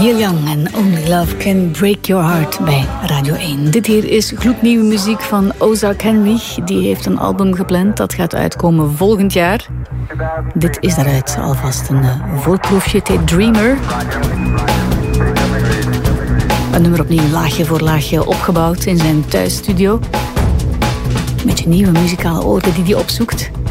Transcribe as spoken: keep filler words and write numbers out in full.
Neil Young en Only Love Can Break Your Heart bij Radio één. Dit hier is gloednieuwe muziek van Ozark Henry. Die heeft een album gepland, dat gaat uitkomen volgend jaar. Dit is daaruit alvast een uh, voorproefje, het heet Dreamer. Een nummer opnieuw laagje voor laagje opgebouwd in zijn thuisstudio. Een beetje nieuwe muzikale oorden die hij opzoekt.